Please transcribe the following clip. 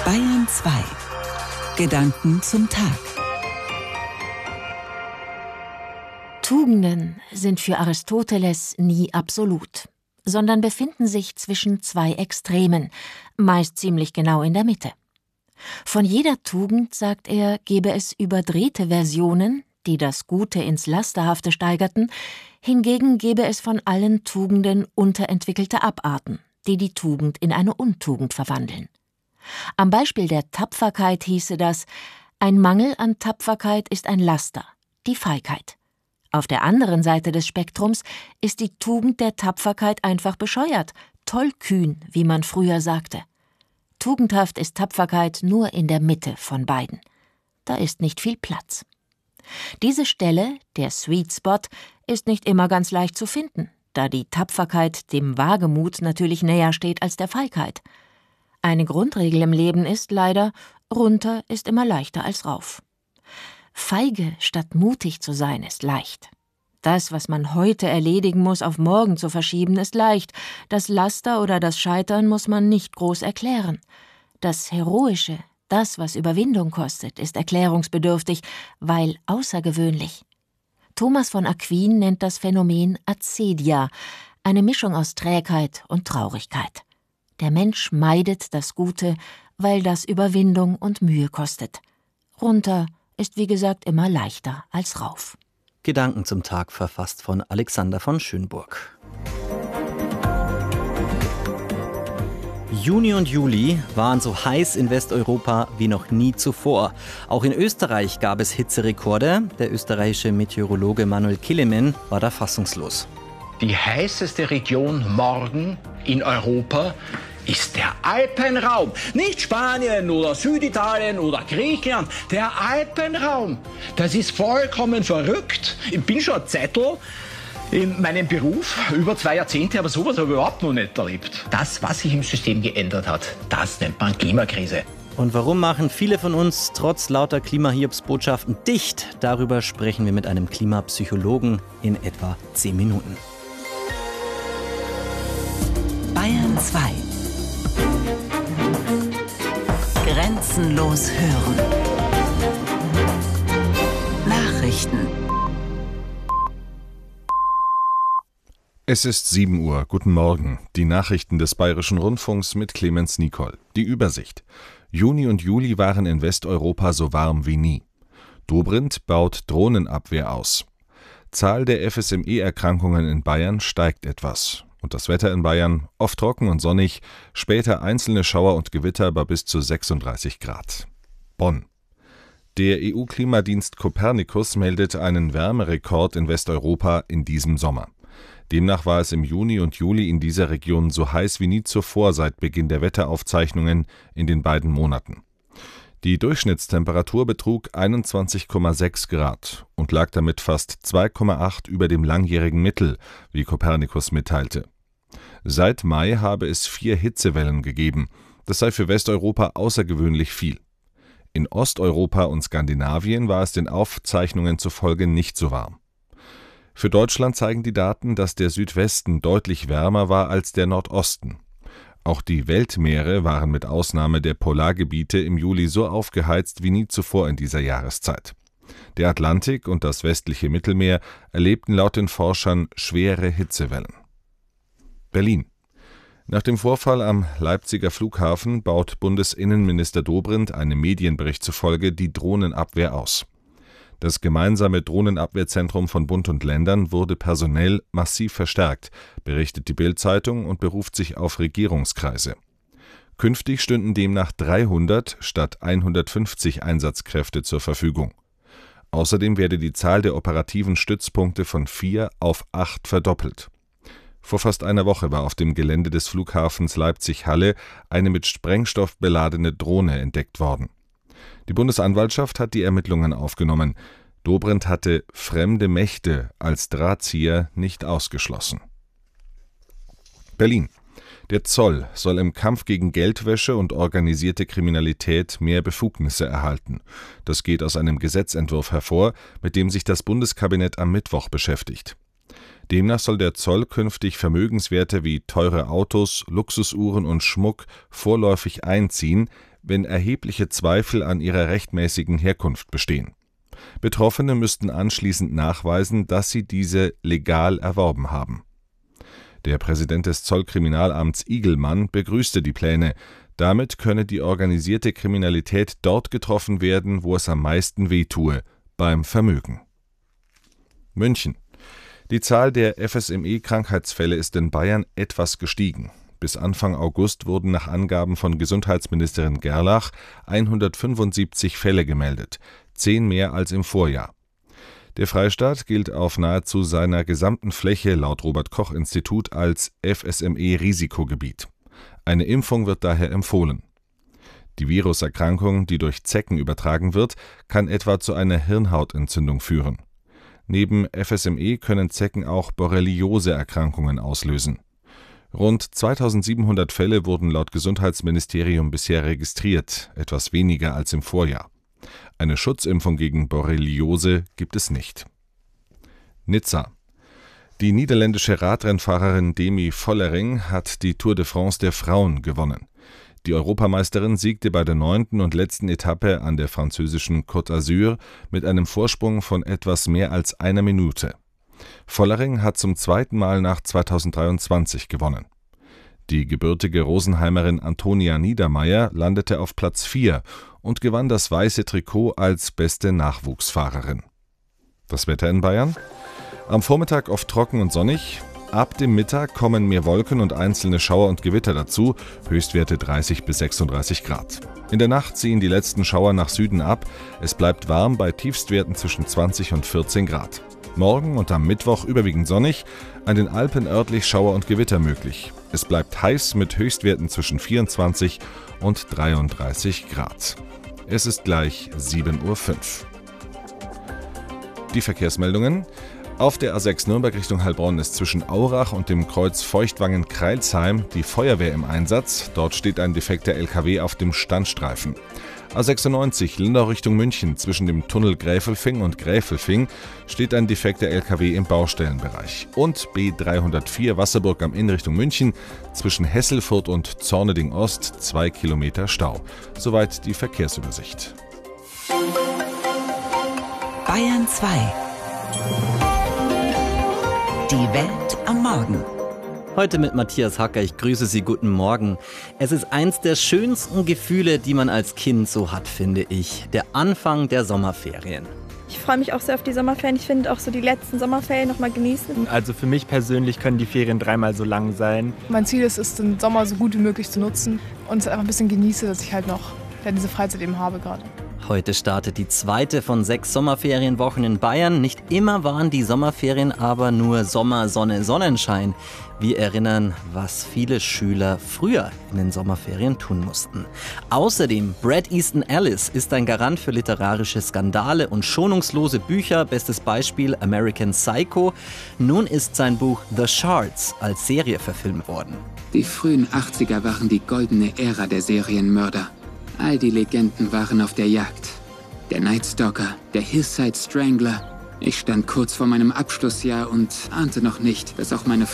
Bayern 2. Gedanken zum Tag. Tugenden sind für Aristoteles nie absolut, sondern befinden sich zwischen zwei Extremen, meist ziemlich genau in der Mitte. Von jeder Tugend, sagt er, gebe es überdrehte Versionen, die das Gute ins Lasterhafte steigerten, hingegen gebe es von allen Tugenden unterentwickelte Abarten, die die Tugend in eine Untugend verwandeln. Am Beispiel der Tapferkeit hieße das: Ein Mangel an Tapferkeit ist ein Laster, die Feigheit. Auf der anderen Seite des Spektrums ist die Tugend der Tapferkeit einfach bescheuert, tollkühn, wie man früher sagte. Tugendhaft ist Tapferkeit nur in der Mitte von beiden. Da ist nicht viel Platz. Diese Stelle, der Sweet Spot, ist nicht immer ganz leicht zu finden, da die Tapferkeit dem Wagemut natürlich näher steht als der Feigheit. Eine Grundregel im Leben ist leider: runter ist immer leichter als rauf. Feige statt mutig zu sein ist leicht. Das, was man heute erledigen muss, auf morgen zu verschieben, ist leicht. Das Laster oder das Scheitern muss man nicht groß erklären. Das Heroische, das, was Überwindung kostet, ist erklärungsbedürftig, weil außergewöhnlich. Thomas von Aquin nennt das Phänomen Acedia, eine Mischung aus Trägheit und Traurigkeit. Der Mensch meidet das Gute, weil das Überwindung und Mühe kostet. Runter ist, wie gesagt, immer leichter als rauf. Gedanken zum Tag, verfasst von Alexander von Schönburg. Juni und Juli waren so heiß in Westeuropa wie noch nie zuvor. Auch in Österreich gab es Hitzerekorde. Der österreichische Meteorologe Manuel Killemen war da fassungslos. Die heißeste Region morgen in Europa ist der Alpenraum. Nicht Spanien oder Süditalien oder Griechenland, der Alpenraum. Das ist vollkommen verrückt. Ich bin schon ein Zeitl in meinem Beruf, über 2 Jahrzehnte, aber sowas habe ich überhaupt noch nicht erlebt. Das, was sich im System geändert hat, das nennt man Klimakrise. Und warum machen viele von uns trotz lauter Klimahiobsbotschaften dicht? Darüber sprechen wir mit einem Klimapsychologen in etwa 10 Minuten. Bayern 2. Grenzenlos hören. Nachrichten. Es ist 7 Uhr. Guten Morgen. Die Nachrichten des Bayerischen Rundfunks mit Clemens Nicol. Die Übersicht. Juni und Juli waren in Westeuropa so warm wie nie. Dobrindt baut Drohnenabwehr aus. Zahl der FSME-Erkrankungen in Bayern steigt etwas. Und das Wetter in Bayern: oft trocken und sonnig, später einzelne Schauer und Gewitter bei bis zu 36 Grad. Bonn. Der EU-Klimadienst Copernicus meldet einen Wärmerekord in Westeuropa in diesem Sommer. Demnach war es im Juni und Juli in dieser Region so heiß wie nie zuvor seit Beginn der Wetteraufzeichnungen in den beiden Monaten. Die Durchschnittstemperatur betrug 21,6 Grad und lag damit fast 2,8 über dem langjährigen Mittel, wie Copernicus mitteilte. Seit Mai habe es 4 Hitzewellen gegeben. Das sei für Westeuropa außergewöhnlich viel. In Osteuropa und Skandinavien war es den Aufzeichnungen zufolge nicht so warm. Für Deutschland zeigen die Daten, dass der Südwesten deutlich wärmer war als der Nordosten. Auch die Weltmeere waren mit Ausnahme der Polargebiete im Juli so aufgeheizt wie nie zuvor in dieser Jahreszeit. Der Atlantik und das westliche Mittelmeer erlebten laut den Forschern schwere Hitzewellen. Berlin. Nach dem Vorfall am Leipziger Flughafen baut Bundesinnenminister Dobrindt einem Medienbericht zufolge die Drohnenabwehr aus. Das gemeinsame Drohnenabwehrzentrum von Bund und Ländern wurde personell massiv verstärkt, berichtet die Bild-Zeitung und beruft sich auf Regierungskreise. Künftig stünden demnach 300 statt 150 Einsatzkräfte zur Verfügung. Außerdem werde die Zahl der operativen Stützpunkte von 4 auf 8 verdoppelt. Vor fast einer Woche war auf dem Gelände des Flughafens Leipzig-Halle eine mit Sprengstoff beladene Drohne entdeckt worden. Die Bundesanwaltschaft hat die Ermittlungen aufgenommen. Dobrindt hatte fremde Mächte als Drahtzieher nicht ausgeschlossen. Berlin. Der Zoll soll im Kampf gegen Geldwäsche und organisierte Kriminalität mehr Befugnisse erhalten. Das geht aus einem Gesetzentwurf hervor, mit dem sich das Bundeskabinett am Mittwoch beschäftigt. Demnach soll der Zoll künftig Vermögenswerte wie teure Autos, Luxusuhren und Schmuck vorläufig einziehen, wenn erhebliche Zweifel an ihrer rechtmäßigen Herkunft bestehen. Betroffene müssten anschließend nachweisen, dass sie diese legal erworben haben. Der Präsident des Zollkriminalamts Igelmann begrüßte die Pläne. Damit könne die organisierte Kriminalität dort getroffen werden, wo es am meisten wehtue, beim Vermögen. München. Die Zahl der FSME-Krankheitsfälle ist in Bayern etwas gestiegen. Bis Anfang August wurden nach Angaben von Gesundheitsministerin Gerlach 175 Fälle gemeldet, 10 mehr als im Vorjahr. Der Freistaat gilt auf nahezu seiner gesamten Fläche laut Robert-Koch-Institut als FSME-Risikogebiet. Eine Impfung wird daher empfohlen. Die Viruserkrankung, die durch Zecken übertragen wird, kann etwa zu einer Hirnhautentzündung führen. Neben FSME können Zecken auch Borreliose-Erkrankungen auslösen. Rund 2700 Fälle wurden laut Gesundheitsministerium bisher registriert, etwas weniger als im Vorjahr. Eine Schutzimpfung gegen Borreliose gibt es nicht. Nizza. Die niederländische Radrennfahrerin Demi Vollering hat die Tour de France der Frauen gewonnen. Die Europameisterin siegte bei der 9. und letzten Etappe an der französischen Côte d'Azur mit einem Vorsprung von etwas mehr als einer Minute. Vollering hat zum zweiten Mal nach 2023 gewonnen. Die gebürtige Rosenheimerin Antonia Niedermeyer landete auf Platz 4 und gewann das weiße Trikot als beste Nachwuchsfahrerin. Das Wetter in Bayern? Am Vormittag oft trocken und sonnig. Ab dem Mittag kommen mehr Wolken und einzelne Schauer und Gewitter dazu, Höchstwerte 30 bis 36 Grad. In der Nacht ziehen die letzten Schauer nach Süden ab. Es bleibt warm bei Tiefstwerten zwischen 20 und 14 Grad. Morgen und am Mittwoch überwiegend sonnig, an den Alpen örtlich Schauer und Gewitter möglich. Es bleibt heiß mit Höchstwerten zwischen 24 und 33 Grad. Es ist gleich 7:05 Uhr. Die Verkehrsmeldungen. Auf der A6 Nürnberg Richtung Heilbronn ist zwischen Aurach und dem Kreuz Feuchtwangen-Kreilsheim die Feuerwehr im Einsatz. Dort steht ein defekter LKW auf dem Standstreifen. A96 Lindau Richtung München zwischen dem Tunnel Gräfelfing und Gräfelfing steht ein defekter LKW im Baustellenbereich. Und B304 Wasserburg am Inn Richtung München zwischen Hesselfurt und Zorneding Ost 2 Kilometer Stau. Soweit die Verkehrsübersicht. Bayern 2. Die Welt am Morgen. Heute mit Matthias Hacker. Ich grüße Sie, guten Morgen. Es ist eins der schönsten Gefühle, die man als Kind so hat, finde ich. Der Anfang der Sommerferien. Ich freue mich auch sehr auf die Sommerferien. Ich finde auch so die letzten Sommerferien noch mal genießen. Also für mich persönlich können die Ferien 3-mal so lang sein. Mein Ziel ist es, den Sommer so gut wie möglich zu nutzen und es einfach ein bisschen genieße, dass ich halt noch diese Freizeit eben habe gerade. Heute startet die zweite von 6 Sommerferienwochen in Bayern. Nicht immer waren die Sommerferien aber nur Sommer, Sonne, Sonnenschein. Wir erinnern, was viele Schüler früher in den Sommerferien tun mussten. Außerdem, Bret Easton Ellis ist ein Garant für literarische Skandale und schonungslose Bücher. Bestes Beispiel American Psycho. Nun ist sein Buch The Shards als Serie verfilmt worden. Die frühen 80er waren die goldene Ära der Serienmörder. All die Legenden waren auf der Jagd. Der Night Stalker, der Hillside Strangler. Ich stand kurz vor meinem Abschlussjahr und ahnte noch nicht, dass auch meine